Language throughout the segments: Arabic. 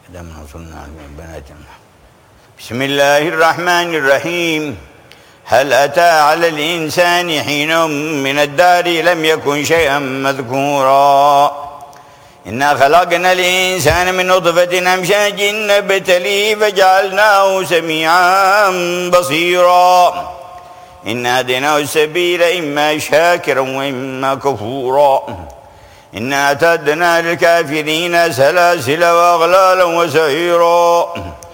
دام وصلنا بنات. بسم الله الرحمن الرحيم. هل أتى على الإنسان حين من الدهر لم يكن شيئا مذكورا إنا خلقنا الإنسان من نطفة أمشاج نبتليه فجعلناه سميعا بصيرا إنا هديناه السبيل إما شاكرا وإما كفورا إنا أعتدنا للكافرين سلاسل وأغلالا وسعيرا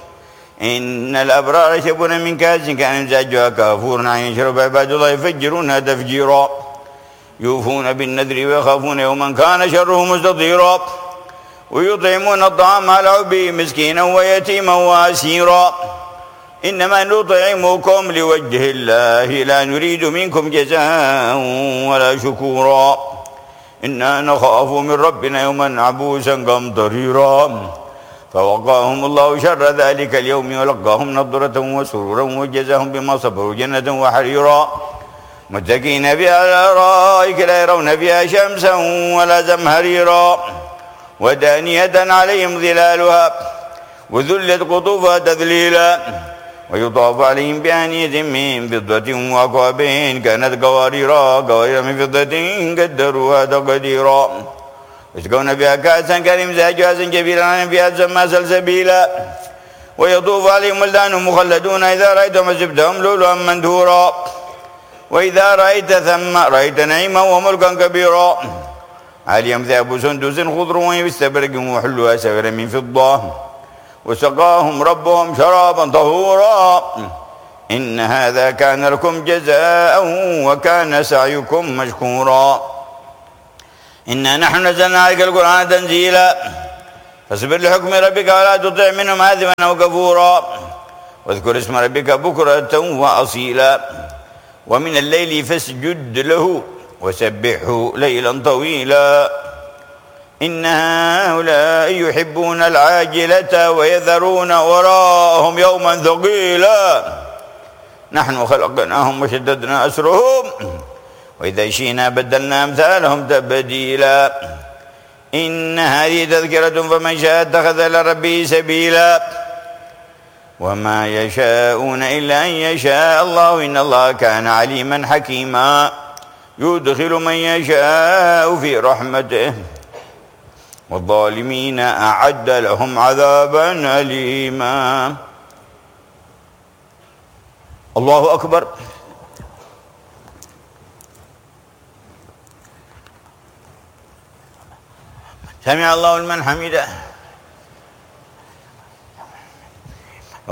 إن الأبرار يشربون من كأس كان مزاجها كافورا يشرب عباد الله يفجرونها تفجيرا يوفون بالنذر ويخافون يوما كان شره مستطيرا ويطعمون الطعام على حبه مسكينا ويتيما وأسيرا إنما نطعمكم لوجه الله لا نريد منكم جزاء ولا شكورا إنا نخاف من ربنا يوما عبوسا قمطريرا فوقاهم الله شر ذلك اليوم ولقاهم نضرة وسرورا وجزاهم بما صبروا جنة وحريرا متكئين فيها على الأرائك لا يرون فيها شمسا ولا زمهريرا ودانية عليهم ظلالها وذلت قطوفها تذليلا ويطاف عليهم بآنية من فضة وأكواب كانت قواريرا من فضة قدروها تقديرا يسقون بها كأسا كمزاجها زنجبيلا فيها تسمى سلسبيلا ويطوف عليهم ولدان مخلدون إذا رأيتهم حسبتهم لؤلؤا منثورا وإذا رأيت ثم رأيت نعيما وملكا كبيرا عليهم ثياب سندس خضر واستبرق وحلوا أساور من فضة وسقاهم ربهم شرابا طهورا إن هذا كان لكم جزاء وكان سعيكم مشكورا إنا نحن نزلنا عليك القرآن تنزيلا فاصبر لحكم ربك ولا تطع منهم آثما أو كفورا واذكر اسم ربك بكرة وأصيلا ومن الليل فاسجد له وسبحه ليلا طويلا إن هؤلاء يحبون العاجلة ويذرون وراءهم يوما ثقيلا نحن خلقناهم وشددنا أسرهم وإذا شئنا بدلنا أمثالهم تبديلا إن هذه تذكرة فمن شاء اتخذ إلى ربه سبيلا وما يشاءون إلا أن يشاء الله إن الله كان عليما حكيما يدخل من يشاء في رحمته والظالمين أعد لهم عذابا أليما. الله أكبر. سمع الله لمن حمده.